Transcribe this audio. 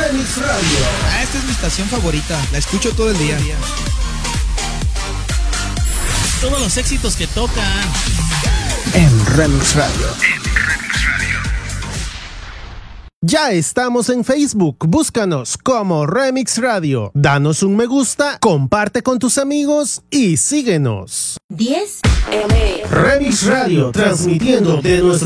Remix Radio. Esta es mi estación favorita, la escucho todo el día. Todos los éxitos que tocan en Remix Radio. Ya estamos en Facebook, búscanos como Remix Radio. Danos un me gusta, comparte con tus amigos y síguenos. 10 Remix Radio, transmitiendo de nuestro